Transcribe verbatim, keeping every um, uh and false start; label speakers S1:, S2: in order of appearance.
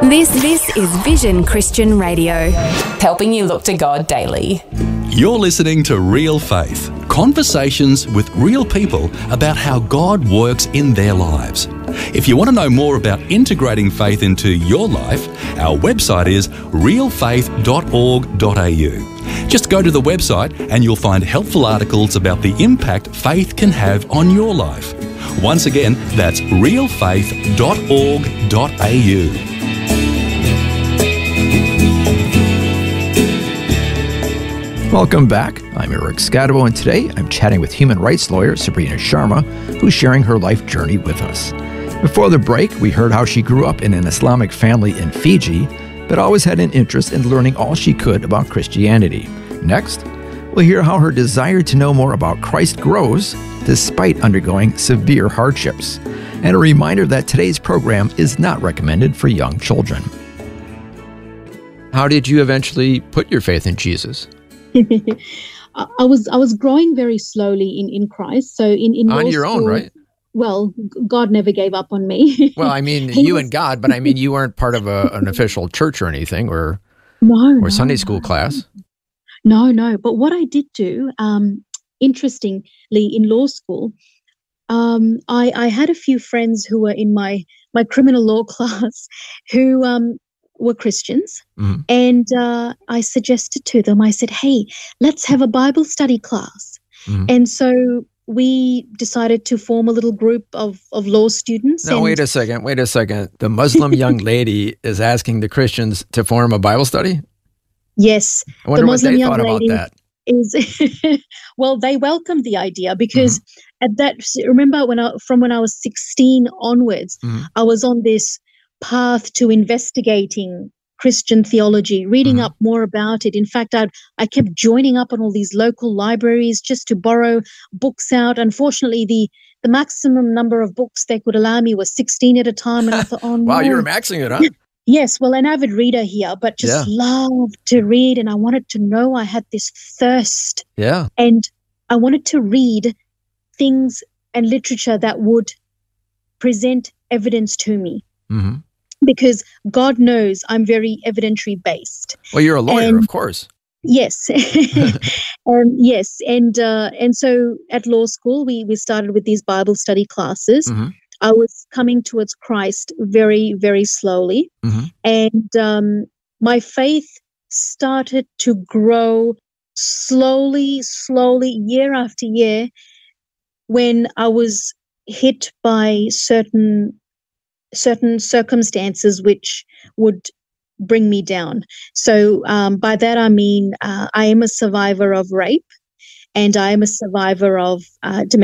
S1: This this is Vision Christian Radio, helping you look to God daily.
S2: You're listening to Real Faith, conversations with real people about how God works in their lives. If you want to know more about integrating faith into your life, our website is real faith dot org dot a u. Just go to the website and you'll find helpful articles about the impact faith can have on your life. Once again, that's real faith dot org dot a u.
S3: Welcome back. I'm Eric Scadabo, and today I'm chatting with human rights lawyer Sabrina Sharma, who's sharing her life journey with us. Before the break, we heard how she grew up in an Islamic family in Fiji, but always had an interest in learning all she could about Christianity. Next, we'll hear how her desire to know more about Christ grows despite undergoing severe hardships, and a reminder that today's program is not recommended for young children. How did you eventually put your faith in Jesus?
S4: I was I was growing very slowly in, in Christ. So in, in
S3: on
S4: law
S3: your
S4: school,
S3: own, right?
S4: Well, God never gave up on me.
S3: Well, I mean, you and God, but I mean, you weren't part of a, an official church or anything, or
S4: no,
S3: or
S4: no,
S3: Sunday school
S4: no.
S3: class.
S4: No, no. But what I did do, um, interestingly, in law school, um, I, I had a few friends who were in my my criminal law class who um, were Christians.
S3: Mm-hmm.
S4: And uh, I suggested to them, I said, hey, let's have a Bible study class.
S3: Mm-hmm.
S4: And so we decided to form a little group of, of law students.
S3: Now,
S4: and
S3: wait a second, wait a second. The Muslim young lady is asking the Christians to form a Bible study?
S4: Yes.
S3: I wonder
S4: the
S3: what
S4: Muslim
S3: they
S4: young
S3: thought about
S4: lady
S3: that.
S4: Is well, they welcomed the idea because
S3: Mm-hmm.
S4: at that, remember when I, from when I was sixteen onwards,
S3: Mm-hmm.
S4: I was on this path to investigating Christian theology, reading
S3: Mm-hmm.
S4: up more about it. In fact, I I kept joining up on all these local libraries just to borrow books out. Unfortunately, the the maximum number of books they could allow me was sixteen at a time, and I thought, oh no.
S3: Wow, you were maxing it, huh?
S4: Yes, well, an avid reader here, but just
S3: Yeah.
S4: loved to read, and I wanted to know. I had this thirst,
S3: Yeah.
S4: and I wanted to read things and literature that would present evidence to me.
S3: Mm-hmm.
S4: Because God knows I'm very evidentiary based.
S3: Well, you're a lawyer,
S4: And-
S3: of course.
S4: Yes, um, yes, and uh, and so at law school we we started with these Bible study classes.
S3: Mm-hmm.
S4: I was coming towards Christ very very slowly,
S3: Mm-hmm.
S4: and um, my faith started to grow slowly, slowly, year after year. When I was hit by certain certain circumstances which would bring me down. So um, by that I mean uh, I am a survivor of rape, and I am a survivor of uh, domestic